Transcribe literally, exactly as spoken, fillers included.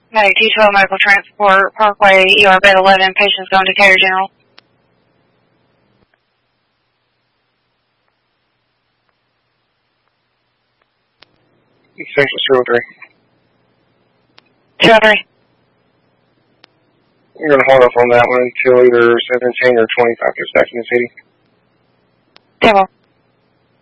Medic T twelve Medical Transport, Parkway, E R Bed eleven, patients going to Cater General. Essential two oh three. two oh three. You're going to hold up on that one until either seventeen or twenty-five gets back in the city. Table.